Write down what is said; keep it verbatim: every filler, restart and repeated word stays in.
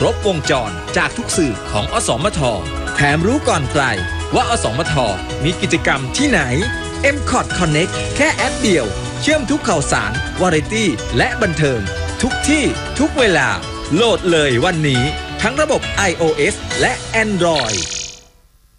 ครบวงจรจากทุกสื่อของอสมทแถมรู้ก่อนใครว่าอสมทมีกิจกรรมที่ไหน เอ็ม คอท Connect แค่แอปเดียวเชื่อมทุกข่าวสารวาไรตี้และบันเทิงทุกที่ทุกเวลาโหลดเลยวันนี้ทั้งระบบ ไอ โอ เอส และ Android